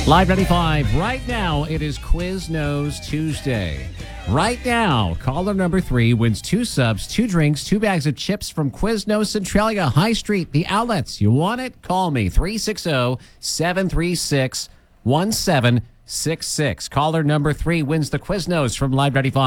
Live 95. Right now, it is Quiznos Tuesday. Right now, caller number 3 wins 2 subs, 2 drinks, 2 bags of chips from Quiznos Centralia High Street. The outlets. You want it? Call me. 360-736-1766. Caller number 3 wins the Quiznos from Live 95.